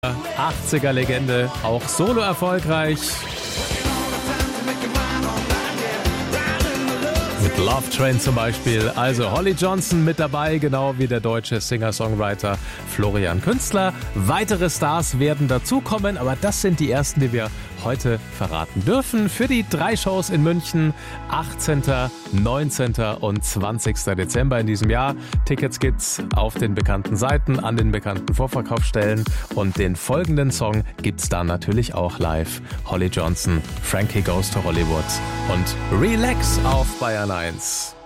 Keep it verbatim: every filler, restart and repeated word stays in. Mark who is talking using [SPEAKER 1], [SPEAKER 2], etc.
[SPEAKER 1] achtziger-Legende, auch solo erfolgreich. Mit Love Train zum Beispiel. Also Holly Johnson mit dabei, genau wie der deutsche Singer-Songwriter Florian Künstler. Weitere Stars werden dazukommen, aber das sind die ersten, die wir heute verraten dürfen. Für die drei Shows in München, achtzehnten, neunzehnten und zwanzigsten Dezember in diesem Jahr. Tickets gibt's auf den bekannten Seiten, an den bekannten Vorverkaufsstellen. Und den folgenden Song gibt's dann natürlich auch live. Holly Johnson, Frankie Goes to Hollywood und Relax auf Bayern eins.